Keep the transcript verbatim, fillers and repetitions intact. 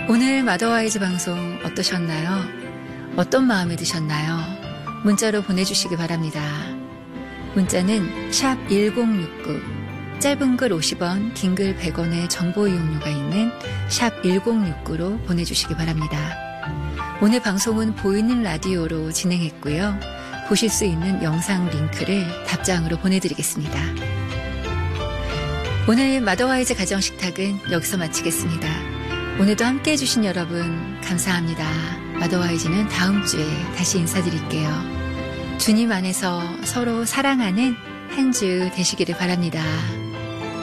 오늘 마더와이즈 방송 어떠셨나요? 어떤 마음이 드셨나요? 문자로 보내주시기 바랍니다. 문자는 샵 일공육구, 짧은 글 오십 원, 긴 글 백 원의 정보 이용료가 있는 샵 일공육구로 보내주시기 바랍니다. 오늘 방송은 보이는 라디오로 진행했고요. 보실 수 있는 영상 링크를 답장으로 보내드리겠습니다. 오늘 마더와이즈 가정식탁은 여기서 마치겠습니다. 오늘도 함께 해주신 여러분 감사합니다. 마더와이즈는 다음 주에 다시 인사드릴게요. 주님 안에서 서로 사랑하는 한 주 되시기를 바랍니다.